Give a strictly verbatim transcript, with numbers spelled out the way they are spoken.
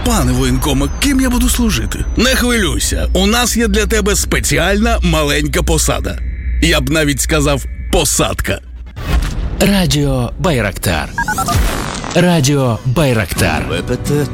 Пане воєнкоме, ким я буду служити? Не хвилюйся, у нас є для тебе спеціальна маленька посада. Я б навіть сказав посадка. Радіо Байрактар. Радіо Байрактар.